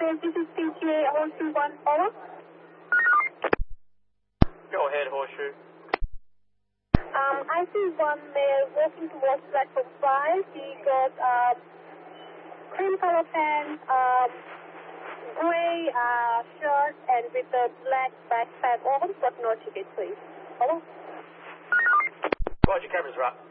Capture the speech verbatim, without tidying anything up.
male, this is P T A Horseshoe one, over. Go ahead, Horseshoe. Um, I see one male walking towards platform five. He got um, cream color pants, um, grey uh, shirt, and with a black backpack on, but no ticket, please. Over. Roger, cameras are up.